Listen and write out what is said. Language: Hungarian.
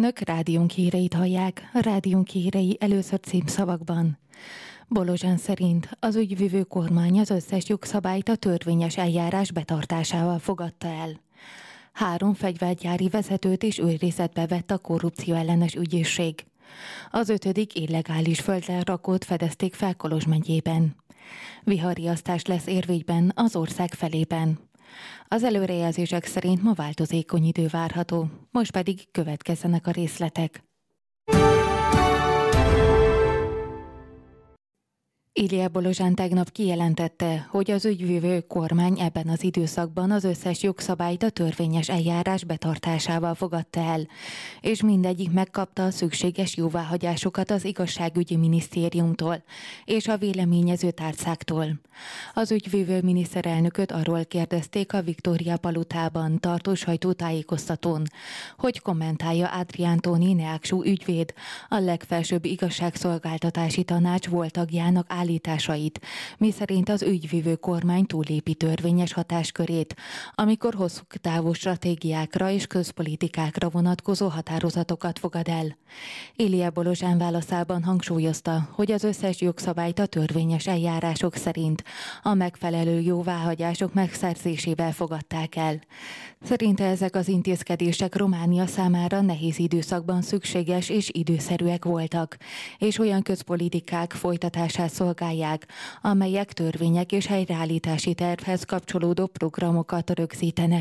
Önök rádiónk híreit hallják, a rádiónk hírei először címszavakban. Bolozsán szerint az ügyvivő kormány az összes jogszabályt a törvényes eljárás betartásával fogadta el. 3 fegyvergyári vezetőt is őrizetbe vett a korrupció ellenes ügyészség. Az 5. illegális földlerakót fedezték fel Kolozs megyében. Viharriasztás lesz érvényben az ország felében. Az előrejelzések szerint ma változékony idő várható, most pedig következzenek a részletek. Ilija Bolozsán tegnap kijelentette, hogy az ügyvivő kormány ebben az időszakban az összes jogszabályt a törvényes eljárás betartásával fogadta el, és mindegyik megkapta a szükséges jóváhagyásokat az igazságügyi minisztériumtól és a véleményező tárcáktól. Az ügyvivő miniszterelnököt arról kérdezték a Viktória palotában tartó sajtótájékoztatón, hogy kommentálja Adrián Tóni Neaksú ügyvéd, a legfelsőbb igazságszolgáltatási tanács volt tagjának állításait, miszerint az ügyvivő kormány túllépi törvényes hatáskörét, amikor hosszú távú stratégiákra és közpolitikákra vonatkozó határozatokat fogad el. Ilija Bolozsán válaszában hangsúlyozta, hogy az összes jogszabályt a törvényes eljárások szerint a megfelelő jóváhagyások megszerzésével fogadták el. Szerinte ezek az intézkedések Románia számára nehéz időszakban szükséges és időszerűek voltak, és olyan közpolitikák folytatását szolgálják, amelyek törvények és helyreállítási tervhez kapcsolódó programokat rögzítenek.